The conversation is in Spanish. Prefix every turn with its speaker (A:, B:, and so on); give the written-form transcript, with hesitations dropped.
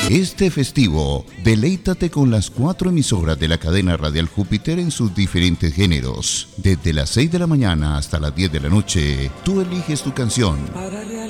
A: Este festivo, deleítate con las 4 emisoras de la cadena radial Júpiter en sus diferentes géneros. Desde las 6 de la mañana hasta las 10 de la noche, tú eliges tu canción.